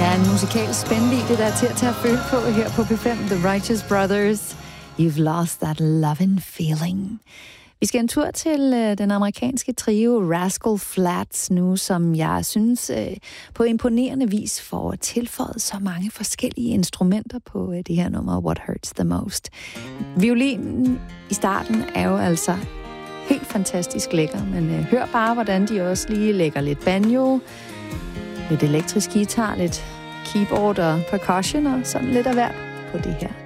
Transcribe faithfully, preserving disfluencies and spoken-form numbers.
Ja, en musikal spændvidde, der er til at tage at føle på her på P fem. The Righteous Brothers. You've lost that loving feeling. Vi skal en tur til øh, den amerikanske trio Rascal Flatts nu, som jeg synes øh, på imponerende vis får tilføjet så mange forskellige instrumenter på øh, det her nummer, What Hurts the Most. Violinen i starten er jo altså helt fantastisk lækker, men øh, hør bare, hvordan de også lige lægger lidt banjo, lidt elektrisk guitar, lidt keyboard og percussion og sådan lidt af hvert på det her